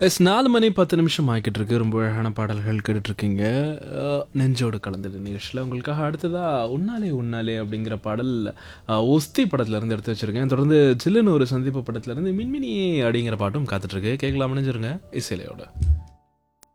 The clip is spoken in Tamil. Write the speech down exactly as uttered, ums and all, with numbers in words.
எஸ் நாலு மணி பத்து நிமிஷம் ஆகிக்கிட்டு இருக்கு. ரொம்ப அழகான பாடல்கள் கேட்டுட்ருக்கீங்க. அ நெஞ்சோடு கலந்தது நிகழ்ச்சியில உங்களுக்காக அடுத்ததா "உன்னாலே உன்னாலே" அப்படிங்கிற பாடல் அ ஒஸ்தி படத்துலருந்து எடுத்து வச்சிருக்கேன். தொடர்ந்து "சில்லுன்னு ஒரு சந்திப்பு" படத்துலருந்து "மின்மினியே" அப்படிங்கிற பாட்டும் காத்துட்ருக்கு. கேட்கலாம், இணைஞ்சிருங்க இசையிலையோட.